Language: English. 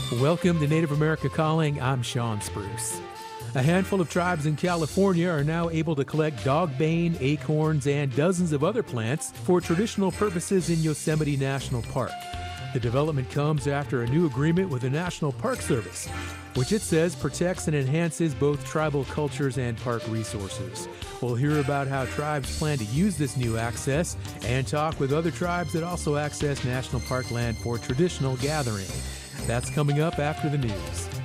Welcome to Native America Calling. I'm Sean Spruce. A handful of tribes in California are now able to collect dogbane, acorns, and dozens of other plants for traditional purposes in Yosemite National Park. The development comes after a new agreement with the National Park Service, which it says protects and enhances both tribal cultures and park resources. We'll hear about how tribes plan to use this new access and talk with other tribes that also access national park land for traditional gathering. That's coming up after the news.